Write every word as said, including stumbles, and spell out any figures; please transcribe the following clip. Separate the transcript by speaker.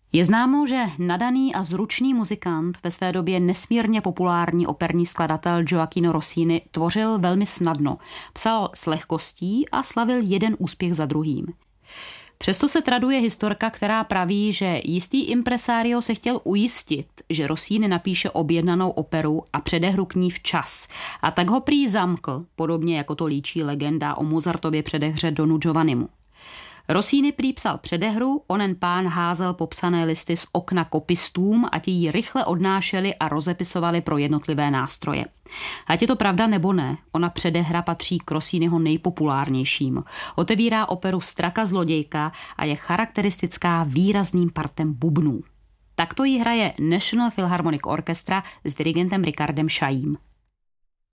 Speaker 1: Je známo, že nadaný a zručný muzikant, ve své době nesmírně populární operní skladatel Gioachino Rossini, tvořil velmi snadno, psal s lehkostí a slavil jeden úspěch za druhým. Přesto se traduje historka, která praví, že jistý impresario se chtěl ujistit, že Rossini napíše objednanou operu a předehru k ní včas. A tak ho prý zamkl, podobně jako to líčí legenda o Mozartově předehře Donu Giovannimu. Rossini prý psal předehru, onen pán házel popsané listy z okna kopistům a ti ji rychle odnášeli a rozepisovali pro jednotlivé nástroje. Ať je to pravda nebo ne, ona předehra patří k Rossiniho nejpopulárnějším. Otevírá operu Straka zlodějka a je charakteristická výrazným partem bubnů. Takto ji hraje National Philharmonic Orchestra s dirigentem Richardem Chaillem.